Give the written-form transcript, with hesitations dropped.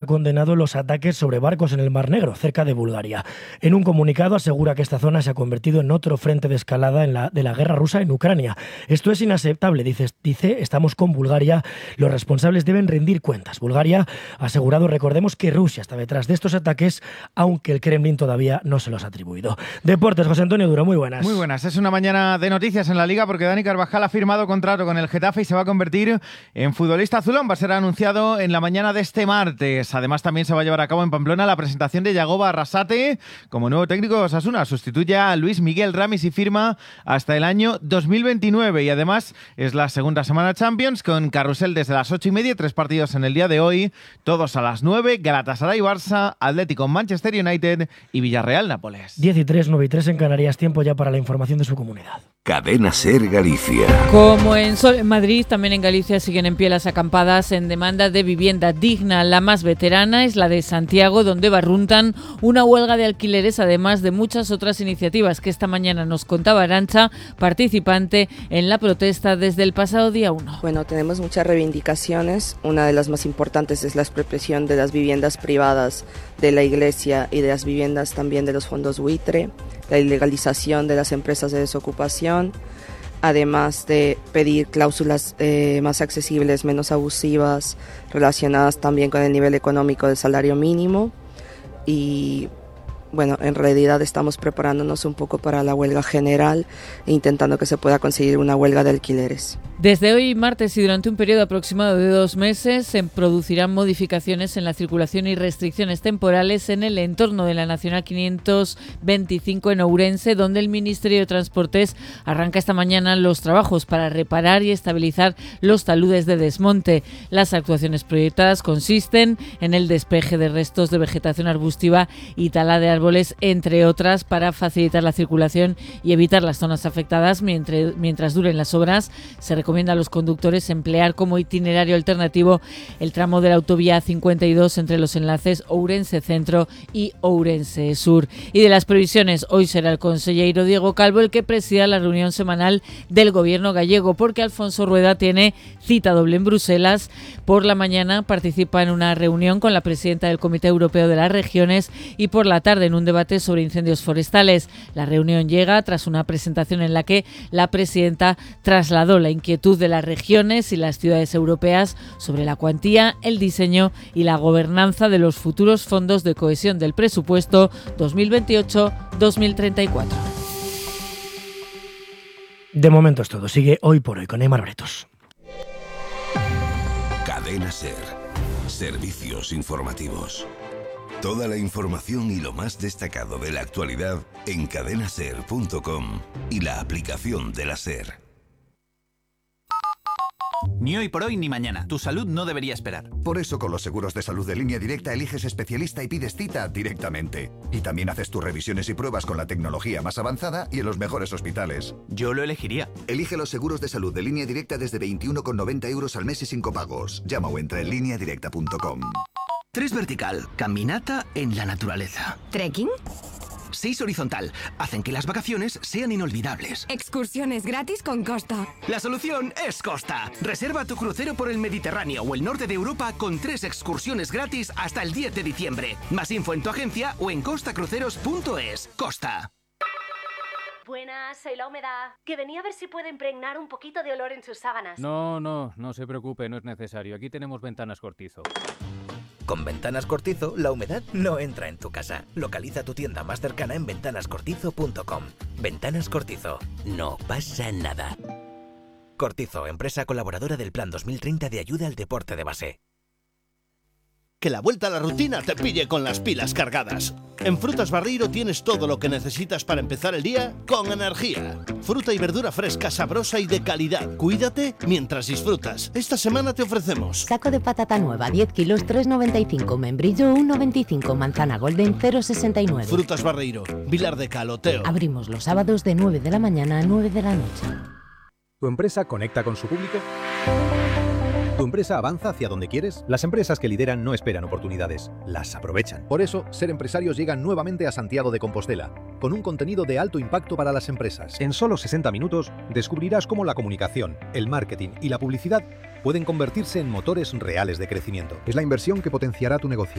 condenado los ataques sobre barcos en el Mar Negro, cerca de Bulgaria. En un comunicado asegura que esta zona se ha convertido en otro frente de escalada de la guerra rusa en Ucrania. Esto es inaceptable, dice, estamos con Bulgaria, los responsables deben rendir cuentas. Bulgaria ha asegurado, recordemos, que Rusia está detrás de estos ataques, aunque el Kremlin todavía no se los ha atribuido. Deportes, José Antonio Duro, muy buenas. Muy buenas, es una mañana de noticias en la Liga porque Dani Carvajal ha firmado contrato con el Getafe y se va a convertir en futbolista azulón. Va a ser anunciado en la mañana de este martes. Además, también se va a llevar a cabo en Pamplona la presentación de Yagoba Arrasate como nuevo técnico de Osasuna. Sustituye a Luis Miguel Ramis y firma hasta el año 2029. Y además es la segunda semana Champions con carrusel desde las 8:30, 3 partidos en el día de hoy, todos a las 9, Galatasaray Barça, Atlético Manchester United y Villarreal Nápoles. 10:03, 9:03 en Canarias, tiempo ya para la información de su comunidad. Cadena SER Galicia. Como en Madrid, también en Galicia siguen en pie las acampadas en demanda de vivienda digna. La más veterana es la de Santiago, donde barruntan una huelga de alquileres, además de muchas otras iniciativas que esta mañana nos contaba Arantxa, participante en la protesta desde el pasado día 1. Bueno, tenemos muchas reivindicaciones. Una de las más importantes es la expropiación de las viviendas privadas de la Iglesia y de las viviendas también de los fondos buitre, la ilegalización de las empresas de desocupación, además de pedir cláusulas más accesibles, menos abusivas, relacionadas también con el nivel económico del salario mínimo. Y bueno, en realidad estamos preparándonos un poco para la huelga general e intentando que se pueda conseguir una huelga de alquileres. Desde hoy martes y durante un periodo aproximado de 2 meses se producirán modificaciones en la circulación y restricciones temporales en el entorno de la Nacional 525 en Ourense, donde el Ministerio de Transportes arranca esta mañana los trabajos para reparar y estabilizar los taludes de desmonte. Las actuaciones proyectadas consisten en el despeje de restos de vegetación arbustiva y tala de árboles, entre otras, para facilitar la circulación y evitar las zonas afectadas mientras duren las obras. Se recomienda a los conductores emplear como itinerario alternativo el tramo de la autovía 52 entre los enlaces Ourense Centro y Ourense Sur. Y de las previsiones, hoy será el consejero Diego Calvo el que presida la reunión semanal del gobierno gallego, porque Alfonso Rueda tiene cita doble en Bruselas. Por la mañana participa en una reunión con la presidenta del Comité Europeo de las Regiones y por la tarde en un debate sobre incendios forestales. La reunión llega tras una presentación en la que la presidenta trasladó la inquietud de las regiones y las ciudades europeas sobre la cuantía, el diseño y la gobernanza de los futuros fondos de cohesión del presupuesto 2028-2034. De momento es todo. Sigue Hoy por Hoy con Aimar Bretos. Cadena SER. Servicios informativos. Toda la información y lo más destacado de la actualidad en cadenaser.com y la aplicación de la SER. Ni hoy por hoy ni mañana. Tu salud no debería esperar. Por eso con los seguros de salud de Línea Directa eliges especialista y pides cita directamente. Y también haces tus revisiones y pruebas con la tecnología más avanzada y en los mejores hospitales. Yo lo elegiría. Elige los seguros de salud de Línea Directa desde 21,90 € al mes y sin copagos. Llama o entra en lineadirecta.com. 3 vertical, caminata en la naturaleza. ¿Trekking? 6 horizontal, hacen que las vacaciones sean inolvidables. Excursiones gratis con Costa. La solución es Costa. Reserva tu crucero por el Mediterráneo o el norte de Europa con 3 excursiones gratis hasta el 10 de diciembre. Más info en tu agencia o en costacruceros.es. Costa. Buenas, soy la humedad. Que venía a ver si puedo impregnar un poquito de olor en sus sábanas. No se preocupe, no es necesario. Aquí tenemos Ventanas Cortizo. Con Ventanas Cortizo, la humedad no entra en tu casa. Localiza tu tienda más cercana en ventanascortizo.com. Ventanas Cortizo. No pasa nada. Cortizo, empresa colaboradora del Plan 2030 de ayuda al deporte de base. Que la vuelta a la rutina te pille con las pilas cargadas. En Frutas Barreiro tienes todo lo que necesitas para empezar el día con energía. Fruta y verdura fresca, sabrosa y de calidad. Cuídate mientras disfrutas. Esta semana te ofrecemos saco de patata nueva, 10 kilos, 3,95. Membrillo, 1,95. Manzana golden, 0,69. Frutas Barreiro, Vilar de Caloteo. Abrimos los sábados de 9 de la mañana a 9 de la noche. ¿Tu empresa conecta con su público? ¿Tu empresa avanza hacia donde quieres? Las empresas que lideran no esperan oportunidades, las aprovechan. Por eso, Ser Empresarios llega nuevamente a Santiago de Compostela, con un contenido de alto impacto para las empresas. En solo 60 minutos, descubrirás cómo la comunicación, el marketing y la publicidad pueden convertirse en motores reales de crecimiento. Es la inversión que potenciará tu negocio.